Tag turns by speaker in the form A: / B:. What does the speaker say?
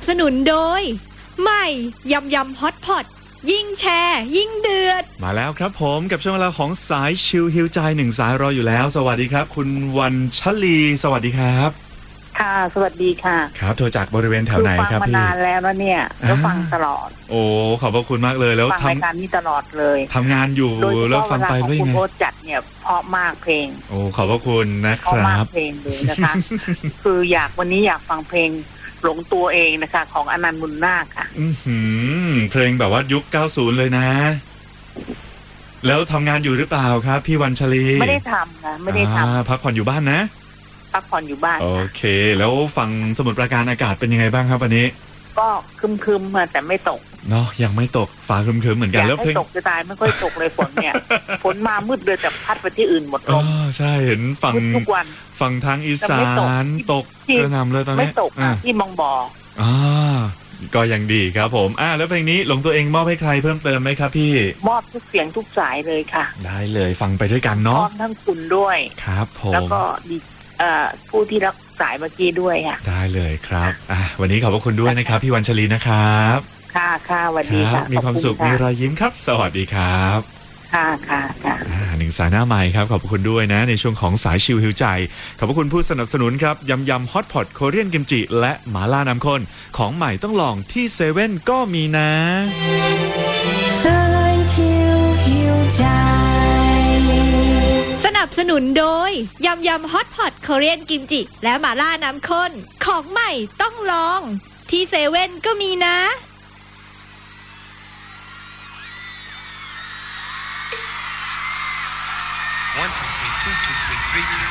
A: สนุนโดยใหม่ยำฮอตพอตยิ่งแชร์ยิ่งเดือด
B: มาแล้วครับผมกับช่วงเวลาของสายชิลฮิวใจ1 สายรออยู่แล้วสวัสดีครับคุณวันชลีสวัสดีครับ
C: ค่ะสวัสดีค่ะ
B: ครับโทรจากบริเวณแถวไหนครับพี่
C: ฟังมานานแล้วนะเนี่ยแล้วฟังตลอด
B: โอ้ขอบพระคุณมากเลยแล้ว
C: ฟังรายการนี้ตลอดเลย
B: ทำงานอยู่แล้วฟังไปด้วยไง
C: คุณโอ๊ตจัดเนี่ยเพราะมากเพลง
B: โอ้ขอบพระคุณนะครับเพราะ
C: มากเพลงเลยนะคะ คือวันนี้อยากฟังเพลงหลงตัวเองนะคะของอนันต์ บุญนาคค่ะ
B: เพลงแบบว่ายุค90เลยนะแล้วทำงานอยู่หรือเปล่าครับพี่วันชลี
C: ไม่ได้ทำนะไม่ได้ทำ
B: พักผ่อนอยู่บ้านนะ
C: พักผ่อนอยู่บ้าน
B: โอเคแล้วฝั่งสมุทรปราการอากาศเป็นยังไงบ้างครับวันนี้
C: ก็ครึมๆแต่ไม่ตก
B: เนาะยังไม่ตกฟ้าครึมๆเหมือนกัน
C: แล้วเพลงตกจะตายไม่ค่อยตกเลยฝนเนี่ย ฝนมามืดเลยแต่พัดไปที่อื่นหมดลม
B: ใช่เห็นฝั่ง
C: ทุกวัน
B: ฝั่งทางอีสานตกกระหน่ำเลยตอนนี้
C: ไม่ตกที่มองบ่อ
B: ก็ยังดีครับผมแล้วเพลงนี้หลงตัวเองมอบให้ใครเพิ่มเติมไหมครับพี่
C: มอบทุกเสียงทุกสายเลยค่ะ
B: ได้เลยฟังไปด้วยกันเนาะ
C: มอบทั้งคุณด้วย
B: ครับผม
C: แล้วก็ผู้ที่รักสายเมื่อกี้ด้วยค่ะ
B: ได้เลยครับวันนี้ขอบพระคุณด้วยนะครับพี่วันชลีนะครับ
C: ค่ะสวัสดีค่ะ
B: มีความสุขมีรอยยิ้มครับสวัสดีครับ
C: ค่ะ
B: 1 สายหน้าใหม่ครับขอบคุณด้วยนะในช่วงของสายชิลฮิวใจขอบคุณผู้สนับสนุนครับยำฮอตพอตโคเรียนกิมจิและหม่าล่าน้ำข้นของใหม่ต้องลองที่เซเว่นก็มีนะ
A: สายชิลฮิวใจสนับสนุนโดยยำฮอตพอตโคเรียนกิมจิและหม่าล่าน้ำข้นของใหม่ต้องลองที่เซเว่นก็มีนะ
D: 1 2 3 2 2 3 3